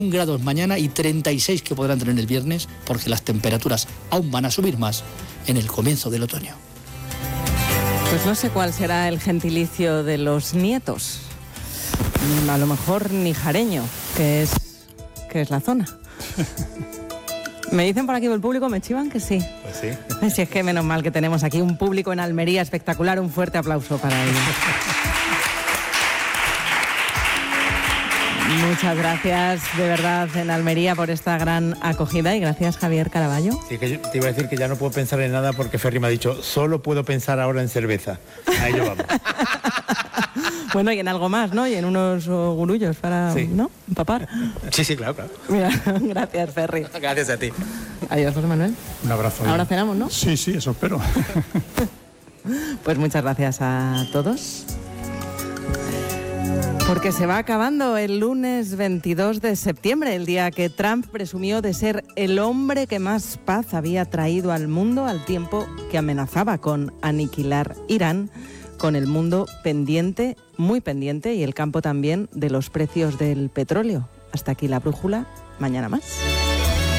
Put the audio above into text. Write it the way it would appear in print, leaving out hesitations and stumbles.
grados mañana y 36 que podrán tener el viernes, porque las temperaturas aún van a subir más en el comienzo del otoño. Pues no sé cuál será el gentilicio de los nietos. A lo mejor nijareño, que es la zona. Me dicen por aquí el público, me chivan que sí. Pues sí. Si es que menos mal que tenemos aquí un público en Almería espectacular. Un fuerte aplauso para ellos. Muchas gracias, de verdad, en Almería por esta gran acogida y gracias, Javier Caraballo. Sí, que yo te iba a decir que ya no puedo pensar en nada porque Ferri me ha dicho, solo puedo pensar ahora en cerveza. A ello vamos. Bueno, y en algo más, ¿no? Y en unos gurullos para, sí, ¿no? Empapar. Sí, claro, claro. Mira, gracias, Ferri. Gracias a ti. Adiós, José Manuel. Un abrazo. Ahora cenamos, ¿no? Sí, eso espero. Pues muchas gracias a todos. Porque se va acabando el lunes 22 de septiembre, el día que Trump presumió de ser el hombre que más paz había traído al mundo, al tiempo que amenazaba con aniquilar Irán, con el mundo pendiente, muy pendiente, y el campo también de los precios del petróleo. Hasta aquí la brújula, mañana más.